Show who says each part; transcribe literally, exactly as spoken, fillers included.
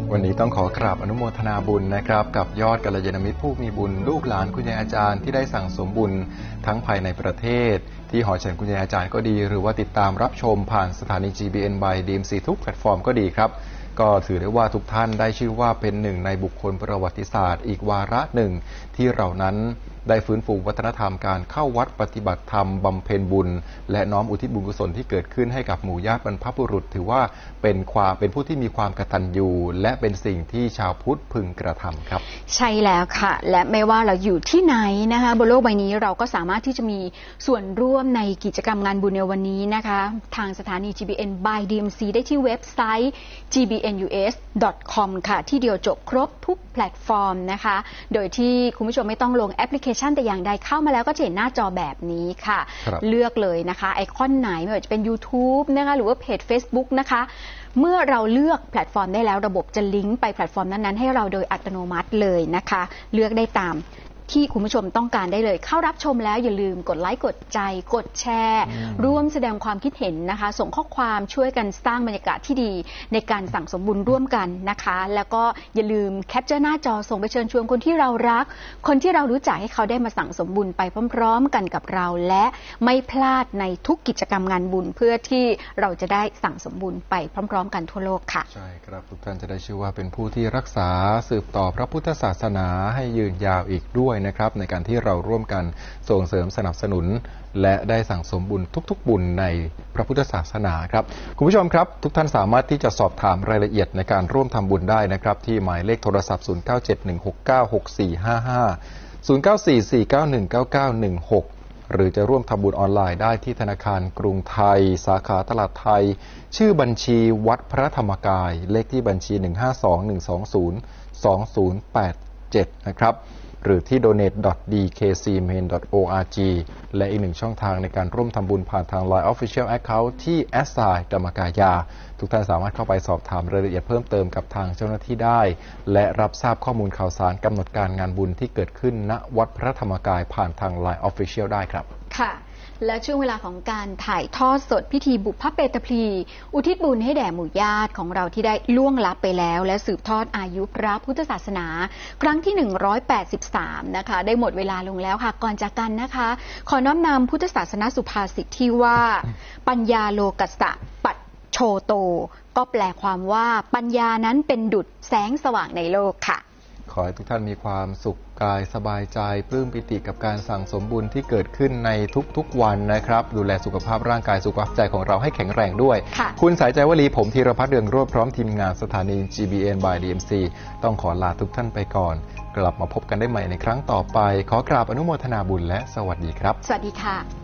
Speaker 1: วันนี้ต้องขอกราบอนุโมทนาบุญนะครับกับยอดกัลยาณมิตรผู้มีบุญลูกหลานคุณยายอาจารย์ที่ได้สั่งสมบุญทั้งภายในประเทศที่หอฉันคุณยายอาจารย์ก็ดีหรือว่าติดตามรับชมผ่านสถานี จี บี เอ็น by ดี เอ็ม ซี ทุกแพลตฟอร์มก็ดีครับก็ถือได้ว่าทุกท่านได้ชื่อว่าเป็นหนึ่งในบุคคลประวัติศาสตร์อีกวาระหนึ่งที่เรานั้นได้ฟื้นฟูวัฒนธรรมการเข้าวัดปฏิบัติธรรมบำเพ็ญบุญและน้อมอุทิศบุญกุศลที่เกิดขึ้นให้กับหมู่ญาติบรรพบุรุษถือว่าเป็นความเป็นผู้ที่มีความกตัญญูและเป็นสิ่งที่ชาวพุทธพึงกระทำครับ
Speaker 2: ใช่แล้วค่ะและไม่ว่าเราอยู่ที่ไหนนะคะบนโลกใบนี้เราก็สามารถที่จะมีส่วนร่วมในกิจกรรมงานบุญในวันนี้นะคะทางสถานี จี บี เอ็น by ดี เอ็ม ซี ได้ที่เว็บไซต์ จี บี เอ็น ยู เอส ดอท คอม ค่ะที่เดียวจบครบทุกแพลตฟอร์มนะคะโดยที่คุณผู้ชมไม่ต้องลงแอปพลิเคชันแต่อย่างใดเข้ามาแล้วก็จะเห็นหน้าจอแบบนี้ค่ะเลือกเลยนะคะไอคอนไหนไม่ว่าจะเป็น YouTube นะคะหรือว่าเพจ Facebook นะคะเมื่อเราเลือกแพลตฟอร์มได้แล้วระบบจะลิงก์ไปแพลตฟอร์มนั้นๆให้เราโดยอัตโนมัติเลยนะคะเลือกได้ตามที่คุณผู้ชมต้องการได้เลยเข้ารับชมแล้วอย่าลืมกดไลค์กดใจกดแชร์ร่วมแสดงความคิดเห็นนะคะส่งข้อความช่วยกันสร้างบรรยากาศที่ดีในการสั่งสมบุญร่วมกันนะคะแล้วก็อย่าลืมแคปเจอร์หน้าจอส่งไปเชิญชวนคนที่เรารักคนที่เรารู้จักให้เขาได้มาสั่งสมบุญไปพร้อมๆกันกับเราและไม่พลาดในทุกกิจกรรมงานบุญเพื่อที่เราจะได้สั่งสมบุญไปพร้อมๆกันทั่วโลกค่ะ
Speaker 1: ใช่ครับทุกท่านจะได้ชื่อว่าเป็นผู้ที่รักษาสืบต่อพระพุทธศาสนาให้ยืนยาวอีกด้วยนะครับในการที่เราร่วมกันส่งเสริมสนับสนุนและได้สั่งสมบุญทุกๆบุญในพระพุทธศาสนาครับคุณผู้ชมครับทุกท่านสามารถที่จะสอบถามรายละเอียดในการร่วมทำบุญได้นะครับที่หมายเลขโทรศัพท์ศูนย์ เก้า เจ็ด หนึ่ง หก เก้า หก สี่ ห้า ห้า ศูนย์ เก้า สี่ สี่ เก้า หนึ่ง เก้า เก้า หนึ่ง หกหรือจะร่วมทำบุญออนไลน์ได้ที่ธนาคารกรุงไทยสาขาตลาดไทยชื่อบัญชีวัดพระธรรมกายเลขที่บัญชี หนึ่ง ห้า สอง หนึ่ง สอง ศูนย์ สอง ศูนย์ แปด เจ็ด นะครับหรือที่ โดเนท ดอท ดี เค ซี เมน ดอท โอ อาร์ จี และอีกหนึ่งช่องทางในการร่วมทำบุญผ่านทาง ไลน์ Official Account ที่ แอท ไซน์ ธรรมกายาทุกท่านสามารถเข้าไปสอบถามรายละเอียดเพิ่มเติมกับทางเจ้าหน้าที่ได้และรับทราบข้อมูลข่าวสารกำหนดการงานบุญที่เกิดขึ้นณวัดพระธรรมกายผ่านทาง ไลน์ Official ได้ครับ
Speaker 2: ค่ะและช่วงเวลาของการถ่ายทอดสดพิธีบุพเพตพลีอุทิศบุญให้แด่หมู่ญาติของเราที่ได้ล่วงลับไปแล้วและสืบทอดอายุพระพุทธศาสนาครั้งที่หนึ่งร้อยแปดสิบสามนะคะได้หมดเวลาลงแล้วค่ะก่อนจากกันนะคะขอน้อมนำพุทธศาสนาสุภาษิตที่ว่าปัญญาโลกัสสะปัจโชโตก็แปลความว่าปัญญานั้นเป็นดุจแสงสว่างในโลกค่ะ
Speaker 1: ขอให้ทุกท่านมีความสุขกายสบายใจปลื้มปิติกับการสั่งสมบุญที่เกิดขึ้นในทุกๆวันนะครับดูแลสุขภาพร่างกายสุขภาพใจของเราให้แข็งแรงด้วยคุณสายใจวลีผมธีรพัฒน์เรืองโรจน์พร้อมทีมงานสถานี จี บี เอ็น by ดี เอ็ม ซี ต้องขอลาทุกท่านไปก่อนกลับมาพบกันได้ใหม่ในครั้งต่อไปขอกราบอนุโมทนาบุญและสวัสดีครับ
Speaker 2: สวัสดีค่ะ